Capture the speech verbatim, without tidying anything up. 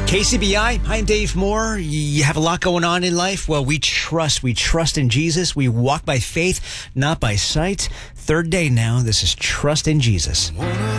K C B I, hi, I'm Dave Moore. You have a lot going on in life? Well, we trust. We trust in Jesus. We walk by faith, not by sight. Third day now. This is Trust in Jesus.